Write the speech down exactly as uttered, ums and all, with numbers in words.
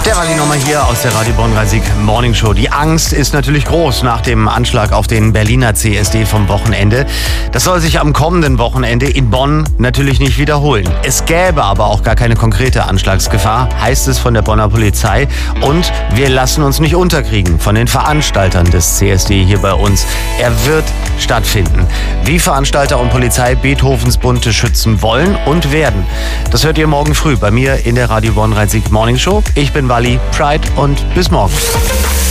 Der Walli nochmal hier aus der Radio Bonn Rhein-Sieg Morning Show. Die Angst ist natürlich groß nach dem Anschlag auf den Berliner C S D vom Wochenende. Das soll sich am kommenden Wochenende in Bonn natürlich nicht wiederholen. Es gäbe aber auch gar keine konkrete Anschlagsgefahr, heißt es von der Bonner Polizei. Und wir lassen uns nicht unterkriegen von den Veranstaltern des C S D hier bei uns. Er wird stattfinden. Wie Veranstalter und Polizei Beethovens Bunte schützen wollen und werden. Das hört ihr morgen früh bei mir in der Radio Bonn Rhein-Sieg Morning Show. Ich bin Walli, Pride und bis morgen.